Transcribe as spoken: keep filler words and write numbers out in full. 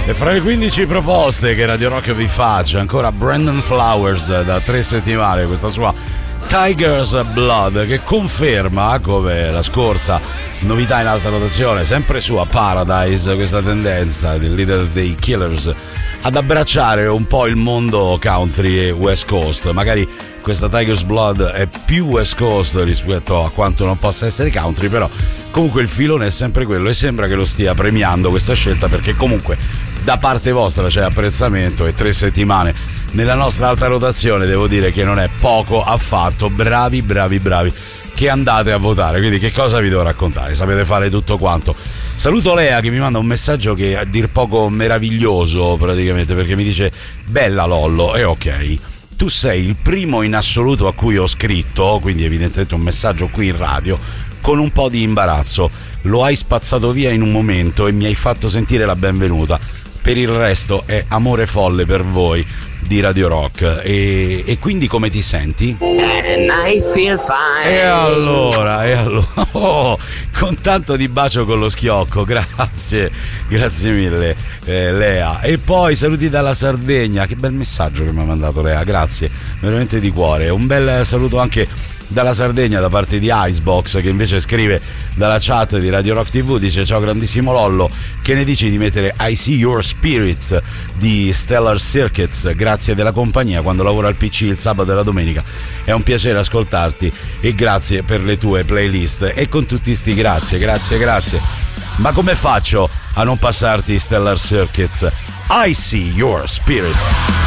E fra le quindici proposte che Radio Rock vi fa c'è ancora Brandon Flowers da tre settimane, questa sua Tiger's Blood, che conferma, come la scorsa novità in alta rotazione, sempre su a Paradise, questa tendenza del leader dei Killers ad abbracciare un po' il mondo country e West Coast. Magari questa Tiger's Blood è più West Coast rispetto a quanto non possa essere country, però comunque il filone è sempre quello e sembra che lo stia premiando questa scelta, perché comunque da parte vostra c'è apprezzamento e tre settimane nella nostra alta rotazione devo dire che non è poco affatto. Bravi, bravi, bravi che andate a votare. Quindi che cosa vi devo raccontare? Sapete fare tutto quanto. Saluto Lea che mi manda un messaggio che è a dir poco meraviglioso praticamente, perché mi dice: bella Lollo, e ok, tu sei il primo in assoluto a cui ho scritto, quindi evidentemente un messaggio qui in radio, con un po' di imbarazzo. Lo hai spazzato via in un momento e mi hai fatto sentire la benvenuta. Per il resto è amore folle per voi di Radio Rock. E, e quindi come ti senti? And I feel fine. E allora, e allora oh, con tanto di bacio con lo schiocco, grazie, grazie mille eh, Lea. E poi saluti dalla Sardegna, che bel messaggio che mi ha mandato Lea, grazie, veramente di cuore. Un bel saluto anche dalla Sardegna da parte di Icebox, che invece scrive dalla chat di Radio Rock tivù, dice: ciao grandissimo Lollo, che ne dici di mettere I See Your Spirit di Stellar Circuits? Grazie della compagnia quando lavoro al P C il sabato e la domenica, è un piacere ascoltarti e grazie per le tue playlist. E con tutti sti grazie, grazie, grazie, ma come faccio a non passarti Stellar Circuits? I See Your Spirit.